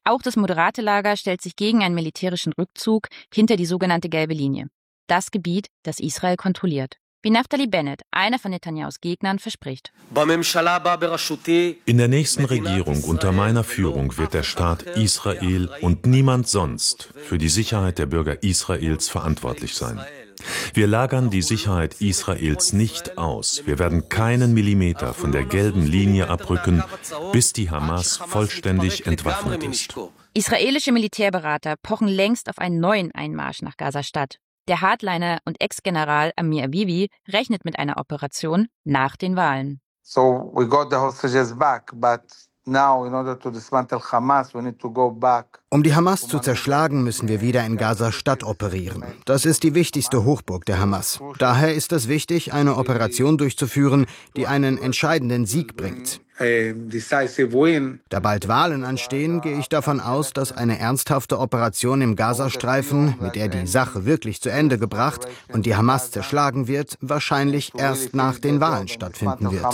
Auch das moderate Lager stellt sich gegen einen militärischen Rückzug hinter die sogenannte Gelbe Linie, das Gebiet, das Israel kontrolliert. Wie Naftali Bennett, einer von Netanyahus Gegnern, verspricht. In der nächsten Regierung unter meiner Führung wird der Staat Israel und niemand sonst für die Sicherheit der Bürger Israels verantwortlich sein. Wir lagern die Sicherheit Israels nicht aus. Wir werden keinen Millimeter von der gelben Linie abrücken, bis die Hamas vollständig entwaffnet ist. Israelische Militärberater pochen längst auf einen neuen Einmarsch nach Gaza-Stadt. Der Hardliner und Ex-General Amir Avivi rechnet mit einer Operation nach den Wahlen. So we got the hostages back, but now in order to dismantle Hamas, we need to go back. Um die Hamas zu zerschlagen, müssen wir wieder in Gaza-Stadt operieren. Das ist die wichtigste Hochburg der Hamas. Daher ist es wichtig, eine Operation durchzuführen, die einen entscheidenden Sieg bringt. Da bald Wahlen anstehen, gehe ich davon aus, dass eine ernsthafte Operation im Gazastreifen, mit der die Sache wirklich zu Ende gebracht und die Hamas zerschlagen wird, wahrscheinlich erst nach den Wahlen stattfinden wird.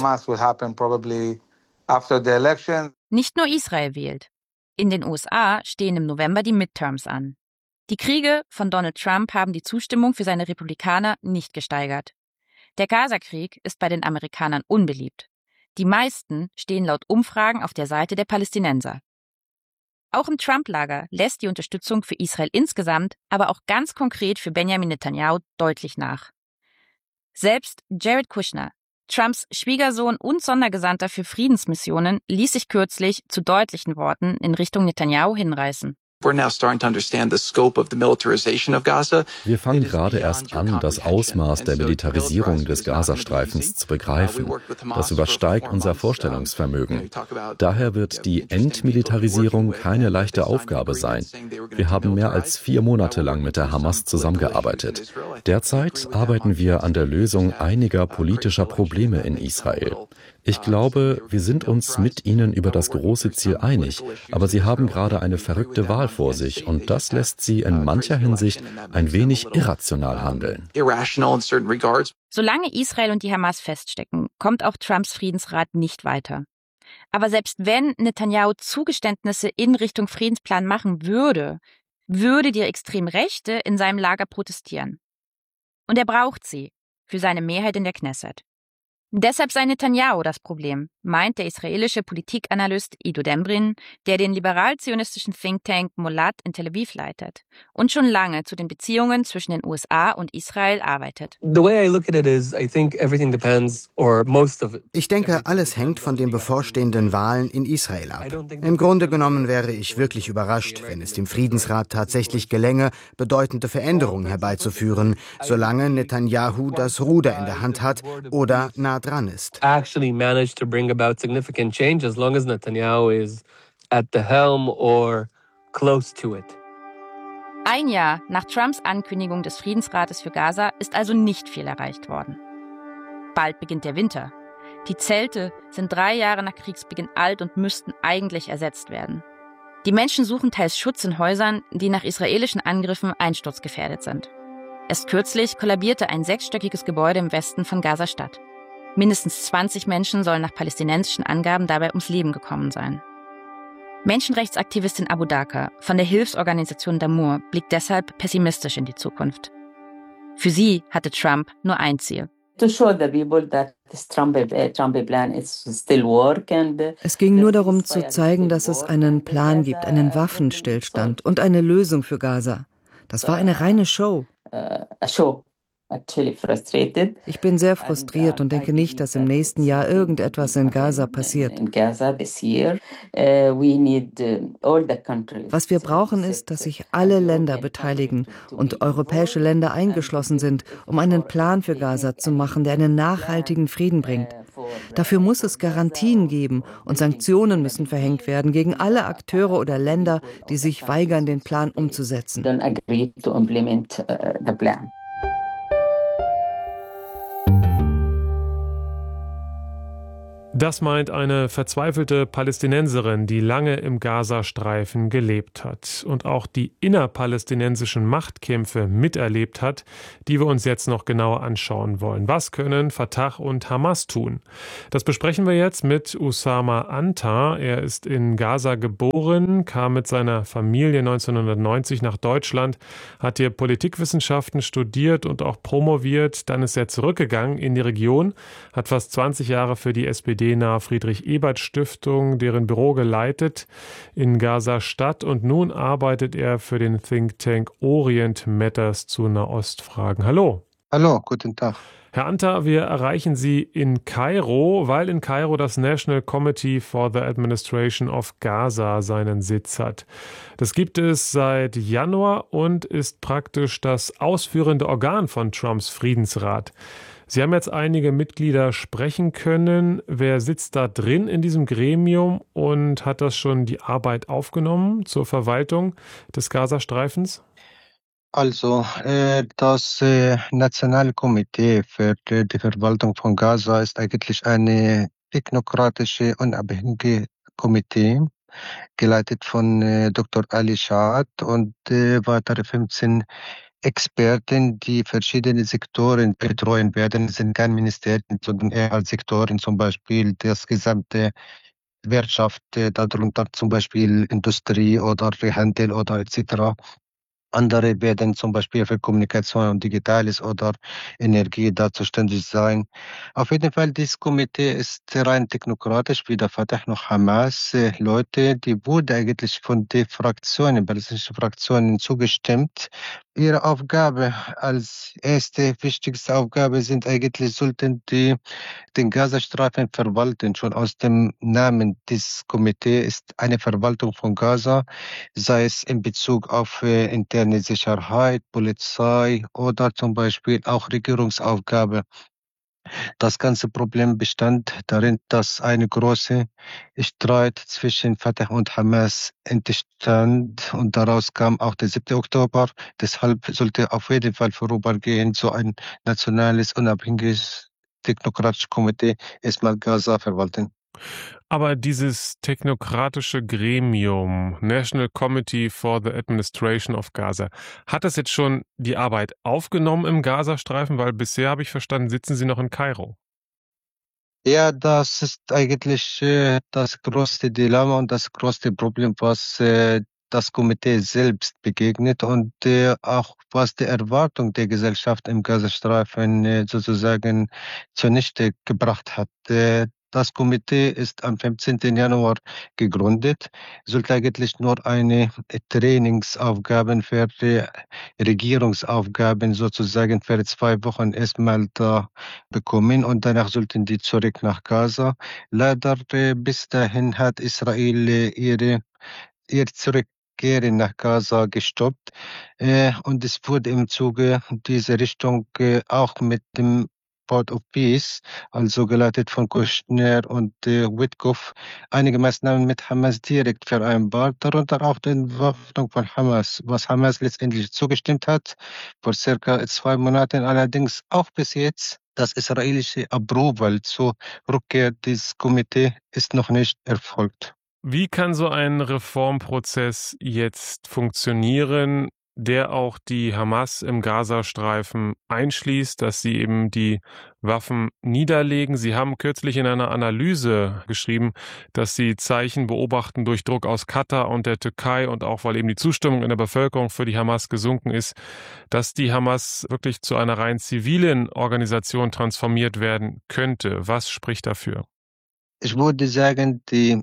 Nicht nur Israel wählt. In den USA stehen im November die Midterms an. Die Kriege von Donald Trump haben die Zustimmung für seine Republikaner nicht gesteigert. Der Gaza-Krieg ist bei den Amerikanern unbeliebt. Die meisten stehen laut Umfragen auf der Seite der Palästinenser. Auch im Trump-Lager lässt die Unterstützung für Israel insgesamt, aber auch ganz konkret für Benjamin Netanyahu deutlich nach. Selbst Jared Kushner, Trumps Schwiegersohn und Sondergesandter für Friedensmissionen, ließ sich kürzlich zu deutlichen Worten in Richtung Netanyahu hinreißen. Wir fangen gerade erst an, das Ausmaß der Militarisierung des Gazastreifens zu begreifen. Das übersteigt unser Vorstellungsvermögen. Daher wird die Entmilitarisierung keine leichte Aufgabe sein. Wir haben mehr als 4 Monate lang mit der Hamas zusammengearbeitet. Derzeit arbeiten wir an der Lösung einiger politischer Probleme in Israel. Ich glaube, wir sind uns mit ihnen über das große Ziel einig, aber sie haben gerade eine verrückte Wahl vor sich und das lässt sie in mancher Hinsicht ein wenig irrational handeln. Solange Israel und die Hamas feststecken, kommt auch Trumps Friedensrat nicht weiter. Aber selbst wenn Netanyahu Zugeständnisse in Richtung Friedensplan machen würde, würde die Extremrechte in seinem Lager protestieren. Und er braucht sie für seine Mehrheit in der Knesset. Deshalb sei Netanyahu das Problem, meint der israelische Politikanalyst Ido Dembrin, der den liberal-zionistischen Think Tank Molat in Tel Aviv leitet und schon lange zu den Beziehungen zwischen den USA und Israel arbeitet. Ich denke, alles hängt von den bevorstehenden Wahlen in Israel ab. Im Grunde genommen wäre ich wirklich überrascht, wenn es dem Friedensrat tatsächlich gelänge, bedeutende Veränderungen herbeizuführen, solange Netanyahu das Ruder in der Hand hat oder nah dran ist. Actually managed to bring about significant change as long as Netanyahu is at the helm or close to it. Ein Jahr nach Trumps Ankündigung des Friedensrates für Gaza ist also nicht viel erreicht worden. Bald beginnt der Winter. Die Zelte sind 3 Jahre nach Kriegsbeginn alt und müssten eigentlich ersetzt werden. Die Menschen suchen teils Schutz in Häusern, die nach israelischen Angriffen einsturzgefährdet sind. Erst kürzlich kollabierte ein 6-stöckiges Gebäude im Westen von Gaza-Stadt. Mindestens 20 Menschen sollen nach palästinensischen Angaben dabei ums Leben gekommen sein. Menschenrechtsaktivistin Abu Dhaka von der Hilfsorganisation Damour blickt deshalb pessimistisch in die Zukunft. Für sie hatte Trump nur ein Ziel. Es ging nur darum zu zeigen, dass es einen Plan gibt, einen Waffenstillstand und eine Lösung für Gaza. Das war eine reine Show. Ich bin sehr frustriert und denke nicht, dass im nächsten Jahr irgendetwas in Gaza passiert. Was wir brauchen ist, dass sich alle Länder beteiligen und europäische Länder eingeschlossen sind, um einen Plan für Gaza zu machen, der einen nachhaltigen Frieden bringt. Dafür muss es Garantien geben und Sanktionen müssen verhängt werden gegen alle Akteure oder Länder, die sich weigern, den Plan umzusetzen. Das meint eine verzweifelte Palästinenserin, die lange im Gazastreifen gelebt hat und auch die innerpalästinensischen Machtkämpfe miterlebt hat, die wir uns jetzt noch genauer anschauen wollen. Was können Fatah und Hamas tun? Das besprechen wir jetzt mit Usama Antar. Er ist in Gaza geboren, kam mit seiner Familie 1990 nach Deutschland, hat hier Politikwissenschaften studiert und auch promoviert. Dann ist er zurückgegangen in die Region, hat fast 20 Jahre für die SPD nahe Friedrich-Ebert-Stiftung, deren Büro geleitet in Gaza-Stadt, und nun arbeitet er für den Think Tank Orient Matters zu Nahostfragen. Hallo. Hallo, guten Tag. Herr Antar, wir erreichen Sie in Kairo, weil in Kairo das National Committee for the Administration of Gaza seinen Sitz hat. Das gibt es seit Januar und ist praktisch das ausführende Organ von Trumps Friedensrat. Sie haben jetzt einige Mitglieder sprechen können. Wer sitzt da drin in diesem Gremium und hat das schon die Arbeit aufgenommen zur Verwaltung des Gazastreifens? Also, das Nationale Komitee für die Verwaltung von Gaza ist eigentlich eine technokratische, unabhängige Komitee, geleitet von Dr. Ali Shahad und weitere 15 Experten, die verschiedene Sektoren betreuen werden. Es sind keine Ministerien, sondern eher als Sektoren, zum Beispiel das gesamte Wirtschaft, darunter zum Beispiel Industrie oder Handel oder etc. Andere werden zum Beispiel für Kommunikation und Digitales oder Energie da zuständig sein. Auf jeden Fall, dieses Komitee ist rein technokratisch, weder Fatah noch Hamas. Leute, die wurden eigentlich von den Fraktionen, palästinensischen Fraktionen zugestimmt. Ihre Aufgabe als erste, wichtigste Aufgabe sind eigentlich, sollten die den Gazastreifen verwalten. Schon aus dem Namen des Komitees ist eine Verwaltung von Gaza, sei es in Bezug auf interne Sicherheit, Polizei oder zum Beispiel auch Regierungsaufgabe. Das ganze Problem bestand darin, dass eine große Streit zwischen Fatah und Hamas entstand und daraus kam auch der 7. Oktober. Deshalb sollte auf jeden Fall vorübergehend so ein nationales, unabhängiges technokratisches Komitee erstmal Gaza verwalten. Aber dieses technokratische Gremium, National Committee for the Administration of Gaza, hat das jetzt schon die Arbeit aufgenommen im Gazastreifen? Weil bisher, habe ich verstanden, sitzen Sie noch in Kairo. Ja, das ist eigentlich das größte Dilemma und das größte Problem, was das Komitee selbst begegnet und auch was die Erwartung der Gesellschaft im Gazastreifen sozusagen zunichte gebracht hat. Das Komitee ist am 15. Januar gegründet, sollte eigentlich nur eine Trainingsaufgaben für die Regierungsaufgaben sozusagen für 2 Wochen erstmal da bekommen und danach sollten die zurück nach Gaza. Leider bis dahin hat Israel ihr Zurückkehren nach Gaza gestoppt und es wurde im Zuge dieser Richtung auch mit dem Board of Peace, also geleitet von Kushner und Witkoff, einige Maßnahmen mit Hamas direkt vereinbart, darunter auch die Entwaffnung von Hamas, was Hamas letztendlich zugestimmt hat, vor circa 2 Monaten, allerdings auch bis jetzt. Das israelische Approval zur Rückkehr dieses Komitees ist noch nicht erfolgt. Wie kann so ein Reformprozess jetzt funktionieren, der auch die Hamas im Gazastreifen einschließt, dass sie eben die Waffen niederlegen? Sie haben kürzlich in einer Analyse geschrieben, dass Sie Zeichen beobachten durch Druck aus Katar und der Türkei und auch, weil eben die Zustimmung in der Bevölkerung für die Hamas gesunken ist, dass die Hamas wirklich zu einer rein zivilen Organisation transformiert werden könnte. Was spricht dafür? Ich würde sagen, die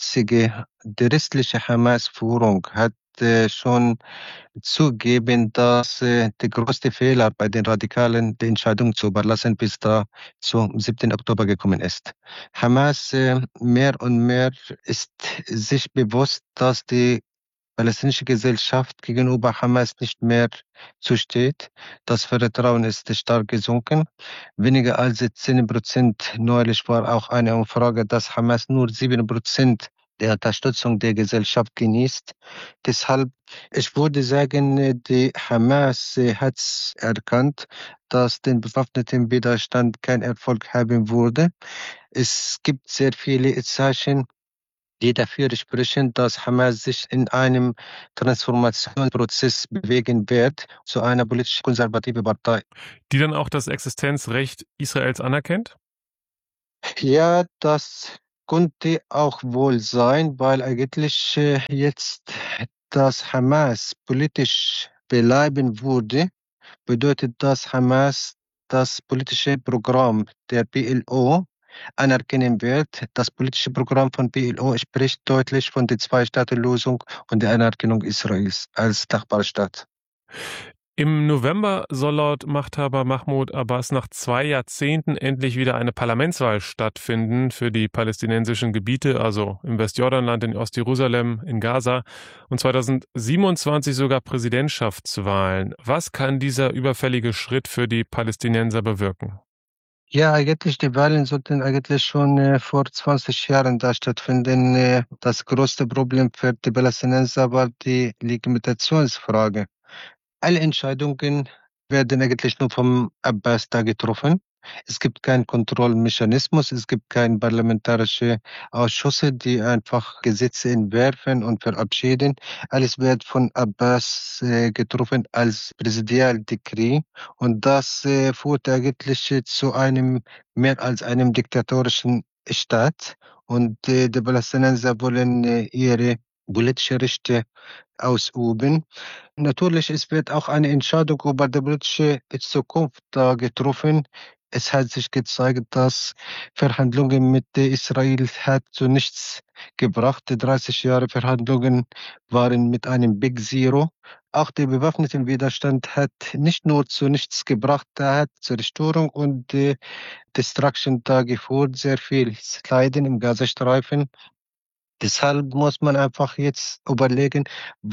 restliche Hamas-Führung hat schon zugeben, dass der größte Fehler bei den Radikalen die Entscheidung zu überlassen bis da zum 7. Oktober gekommen ist. Hamas mehr und mehr ist sich bewusst, dass die palästinensische Gesellschaft gegenüber Hamas nicht mehr zusteht. Das Vertrauen ist stark gesunken. Weniger als 10%. Neulich war auch eine Umfrage, dass Hamas nur 7% der Unterstützung der Gesellschaft genießt. Deshalb, ich würde sagen, die Hamas hat erkannt, dass den bewaffneten Widerstand keinen Erfolg haben würde. Es gibt sehr viele Zeichen, die dafür sprechen, dass Hamas sich in einem Transformationsprozess bewegen wird zu einer politisch konservativen Partei. Die dann auch das Existenzrecht Israels anerkennt? Ja, das könnte auch wohl sein, weil eigentlich jetzt das Hamas politisch bleiben würde, bedeutet das Hamas das politische Programm der PLO anerkennen wird. Das politische Programm von PLO spricht deutlich von der Zwei-Staaten-Lösung und der Anerkennung Israels als Nachbarstaat. Im November soll laut Machthaber Mahmoud Abbas nach 2 Jahrzehnten endlich wieder eine Parlamentswahl stattfinden für die palästinensischen Gebiete, also im Westjordanland, in Ostjerusalem, in Gaza und 2027 sogar Präsidentschaftswahlen. Was kann dieser überfällige Schritt für die Palästinenser bewirken? Ja, eigentlich, die Wahlen sollten eigentlich schon vor 20 Jahren da stattfinden. Das größte Problem für die Palästinenser war die Legitimationsfrage. Alle Entscheidungen werden eigentlich nur vom Abbas da getroffen. Es gibt keinen Kontrollmechanismus, es gibt keine parlamentarische Ausschüsse, die einfach Gesetze entwerfen und verabschieden. Alles wird von Abbas getroffen als Präsidialdekret und das führt eigentlich zu einem mehr als einem diktatorischen Staat. Und die Palästinenser wollen ihre politische Rechte ausüben. Natürlich, es wird auch eine Entscheidung über die politische Zukunft getroffen. Es hat sich gezeigt, dass Verhandlungen mit Israel hat zu nichts gebracht. Die 30 Jahre Verhandlungen waren mit einem Big Zero. Auch der bewaffnete Widerstand hat nicht nur zu nichts gebracht, er hat Zerstörung und Destruction da geführt, sehr viel Leiden im Gazastreifen. Deshalb muss man einfach jetzt überlegen,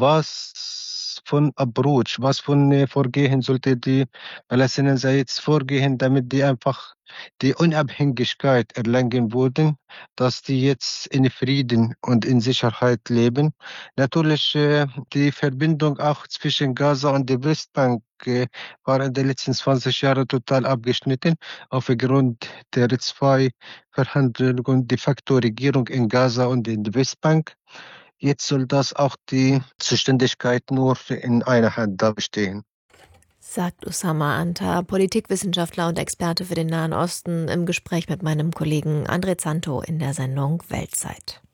was von Approach, was von Vorgehen sollte die Palästinenser jetzt vorgehen, damit die einfach die Unabhängigkeit erlangen würden, dass die jetzt in Frieden und in Sicherheit leben. Natürlich die Verbindung auch zwischen Gaza und der Westbank war in den letzten 20 Jahren total abgeschnitten, aufgrund der 2 Verhandlungen de facto Regierung in Gaza und in der Westbank. Jetzt soll das auch die Zuständigkeit nur in einer Hand da bestehen. Sagt Usama Anta, Politikwissenschaftler und Experte für den Nahen Osten, im Gespräch mit meinem Kollegen André Zanto in der Sendung Weltzeit.